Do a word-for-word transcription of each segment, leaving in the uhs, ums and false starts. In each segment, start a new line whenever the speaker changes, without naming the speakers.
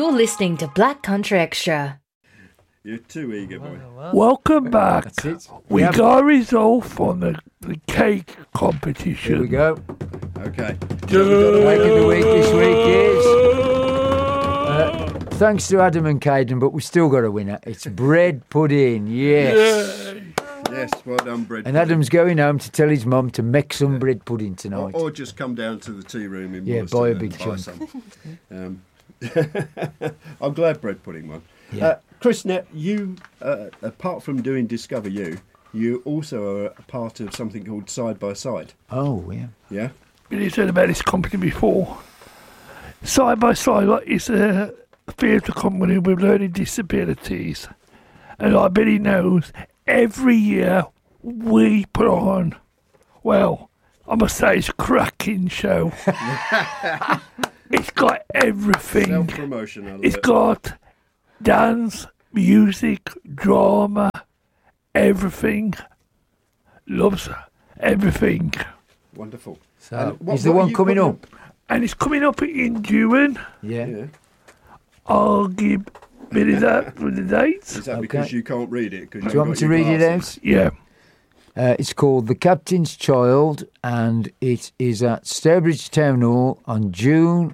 You're listening to Black Country Extra.
You're too eager, boy.
Well, well.
Welcome back.
That's it.
We
Yep.
got a result from the, the cake competition.
Here we go.
Okay.
Cake of the week this week is... Uh, thanks to Adam and Caden, but we still got a winner. It's bread pudding, yes.
Yay.
Yes, well done, bread.
And Adam's going home to tell his mum to make some bread pudding
Or,
tonight.
or just come down to the tea room in
Yeah,
Wollaston
buy a
and
big chunk.
some. Um, I'm glad bread pudding won.
Yeah.
Uh, Chris, now, you, uh, apart from doing Discover You, you also are a part of something called Side by Side.
Oh, yeah.
Yeah?
You said about this company before. Side by Side like, is a theatre company with learning disabilities. And like Billy knows, every year we put on, well, I must say it's a cracking show. It's got everything.
Self-promotion, I love
It's
it.
got dance, music, drama, everything. Loves everything.
Wonderful.
So,
And what-
is the
what are
one
you
coming
putting
up?
And it's coming up in June.
Yeah.
Yeah.
I'll give Billy that with the dates.
Is that
Okay.
because you can't read it? 'Cause
Do you want me to read it out?
Yeah.
Uh, it's called The Captain's Child, and it is at Stourbridge Town Hall on June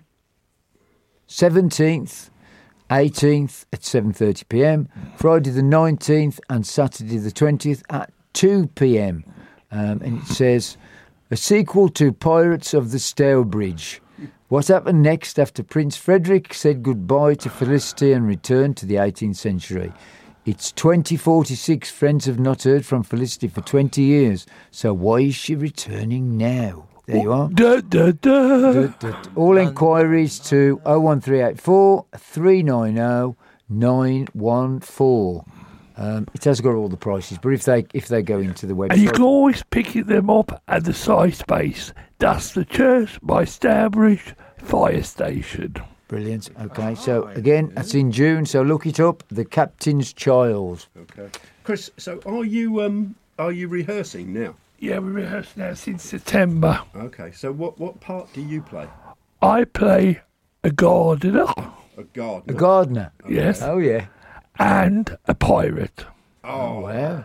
seventeenth, eighteenth at seven thirty p m, Friday the nineteenth and Saturday the twentieth at two p m. Um, and it says, a sequel to Pirates of the Stourbridge. What happened next after Prince Frederick said goodbye to Felicity and returned to the eighteenth century? It's twenty forty-six. Friends have not heard from Felicity for twenty years. So why is she returning now? There you are.
Da, da, da.
Du- du- du. All enquiries to oh one three eight four, three nine oh, nine one four. Um, it has got all the prices, but if they if they go into the
And you
website,
can always pick them up at the side space. That's the church by Stourbridge Fire Station.
brilliant. Okay, so again, that's in June. So look it up. The Captain's Child.
Okay. Chris, so are you um are you rehearsing now?
Yeah, we rehearsed now since September.
Okay. So what, what part do you play?
I play a gardener,
A gardener.
A gardener.
yes,
Oh yeah.
and a pirate.
Oh,
Wow.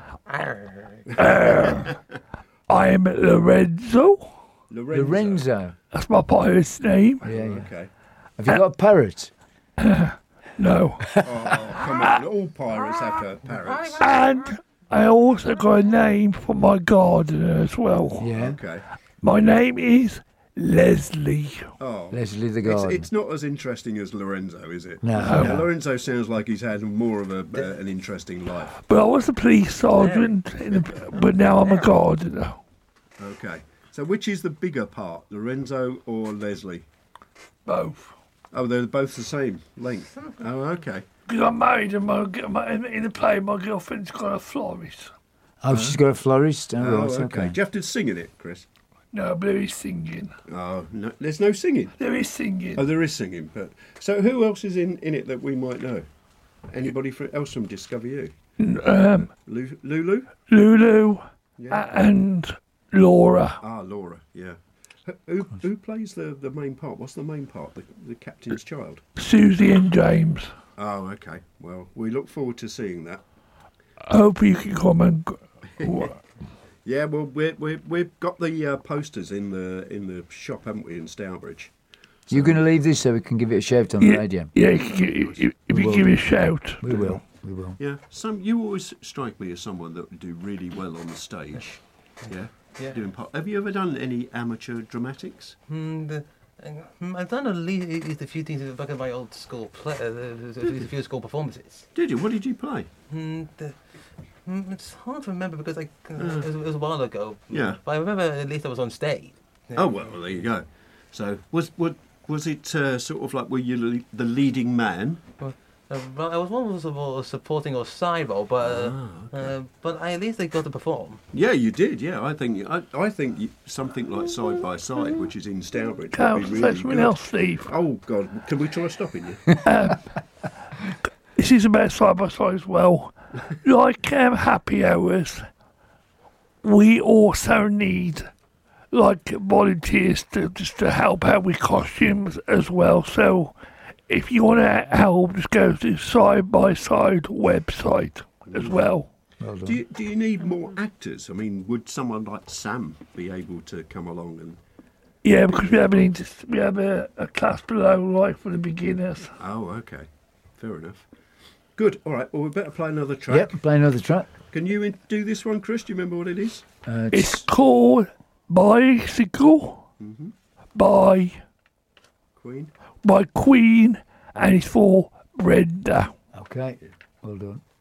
I'm Lorenzo.
Lorenzo.
Lorenzo.
That's my pirate's name.
Yeah, yeah.
Okay.
Have you got a parrot?
No.
Oh, come on. All pirates have uh, parrots.
And I also got a name for my gardener as well.
Yeah.
Okay.
My name is Leslie.
Oh.
Leslie the
It's,
gardener.
it's not as interesting as Lorenzo, is it?
No,
Now,
no.
Lorenzo sounds like he's had more of a, uh, an interesting life.
But I was a police sergeant, in the, but now I'm a gardener.
Okay. So which is the bigger part, Lorenzo or Leslie?
Both.
Oh, they're both the same length. Oh, okay.
Because I'm married and my, my, in in the play, my girlfriend's got a florist.
Oh, she's got a florist. Oh,
Oh,
right,
okay.
okay.
Do you have to sing in it, Chris?
No, but there is singing.
Oh, no. There's no singing.
There is singing.
Oh, there is singing. But so who else is in, in it that we might know? Anybody fr else from Discover You?
Um,
Lu- Lulu?
Lulu
Yeah.
and Laura.
Ah, Laura. Yeah. Who, who plays the, the main part? What's the main part? The, the captain's child?
Susie and James.
Oh, okay. Well, we look forward to seeing that.
I hope you can come and... Go.
Yeah, well, we're, we're, we've got the uh, posters in the in the shop, haven't we, in Stourbridge?
You're going to leave this so we can give it a shout on the
Yeah,
radio.
yeah, if, you- if, if
We
you
will
give me a
do.
shout.
We will. We will.
Yeah. Some you always strike me as someone that would do really well on the stage. Yeah.
Yeah.
Doing part. Have you ever done any amateur dramatics?
Hmm, the, uh, hmm, I've done at least a few things back at my old school play, uh, a few school performances.
Did you? What did you play?
Hmm, the, hmm, it's hard to remember because like, uh, it, was, it was a while ago.
Yeah.
But I remember at least I was on stage.
Oh well, there you go. So was was was it uh, sort of like were you le- the leading man?
Uh, well, I was one of a supporting or side role, but uh,
Ah, okay.
uh, but I at least I got to perform.
Yeah, you did. Yeah, I think I, I think you, something like Side by Side, which is in Stourbridge,
Can I
would be
say
really
something
good.
else, Steve?
Oh God, can we try stopping you?
This is about side by side as well. Like um, happy hours, we also need like volunteers to just to help out with costumes as well. So if you want to help, just go to Side by Side website as well.
Well done.
Do you, do you need more actors? I mean, would someone like Sam be able to come along and...
Yeah, because we have an inter- we have a, a class below, like for the beginners.
Oh, okay. Fair enough. Good. All right. Well, we better play another track.
Yep, play another track.
Can you in- do this one, Chris? Do you remember what it is?
Uh,
It's called Bicycle by
Queen?
by Queen, and it's for Brenda.
okay, well done.